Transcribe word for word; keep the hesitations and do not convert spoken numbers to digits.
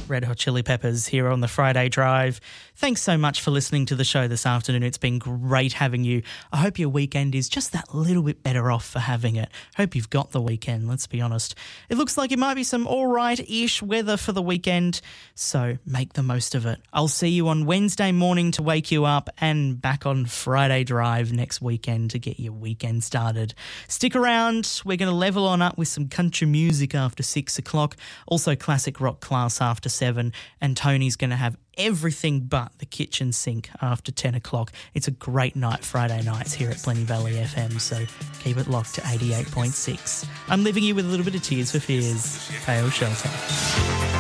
Red Hot Chili Peppers here on the Friday Drive. Thanks so much for listening to the show this afternoon. It's been great having you. I hope your weekend is just that little bit better off for having it. Hope you've got the weekend, let's be honest. It looks like it might be some all right-ish weather for the weekend, so make the most of it. I'll see you on Wednesday morning to wake you up and back on Friday Drive next weekend to get your weekend started. Stick around. We're going to level on up with some country music after six o'clock, also classic rock class after seven, and Tony's going to have everything but the kitchen sink after ten o'clock. It's a great night Friday nights here at Plenty Valley F M, so keep it locked to eighty-eight point six. I'm leaving you with a little bit of Tears for Fears, Pale Shelter.